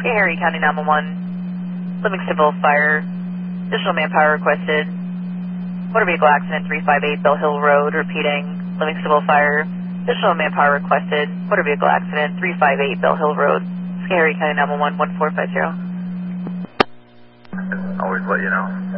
Harry County 911, Livingstonville Fire, additional manpower requested. Motor vehicle accident 358 Bell Hill Road, repeating, Livingstonville Fire, additional manpower requested. Motor vehicle accident 358 Bell Hill Road, Harry County 911, 1450. Always let you know.